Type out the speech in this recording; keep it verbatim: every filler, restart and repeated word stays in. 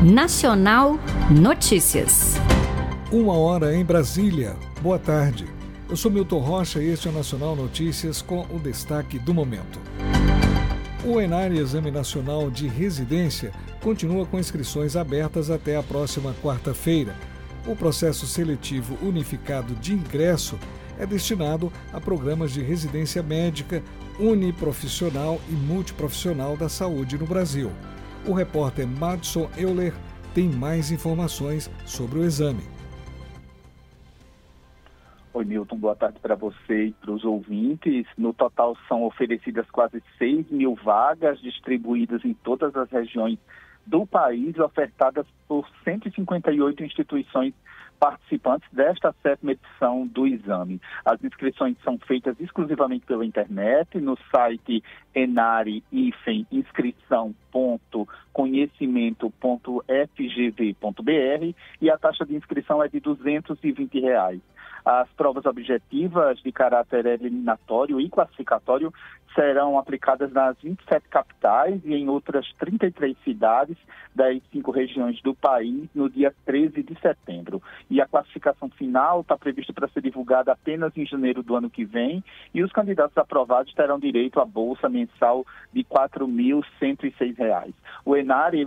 Nacional Notícias. Uma hora em Brasília. Boa tarde. Eu sou Milton Rocha e este é o Nacional Notícias com o destaque do momento. O ENARE Exame Nacional de Residência continua com inscrições abertas até a próxima quarta-feira. O processo seletivo unificado de ingresso é destinado a programas de residência médica, uniprofissional e multiprofissional da saúde no Brasil. O repórter Madson Euler tem mais informações sobre o exame. Oi, Milton, boa tarde para você e para os ouvintes. No total, são oferecidas quase seis mil vagas distribuídas em todas as regiões do país, ofertadas por cento e cinquenta e oito instituições participantes desta sétima edição do exame. As inscrições são feitas exclusivamente pela internet, no site enare inscrição ponto conhecimento ponto f g v ponto b r e a taxa de inscrição é de duzentos e vinte reais. As provas objetivas de caráter eliminatório e classificatório serão aplicadas nas vinte e sete capitais e em outras trinta e três cidades das cinco regiões do país no dia treze de setembro. E a classificação final está prevista para ser divulgada apenas em janeiro do ano que vem e os candidatos aprovados terão direito à bolsa mensal de quatro mil cento e seis reais. O ENARE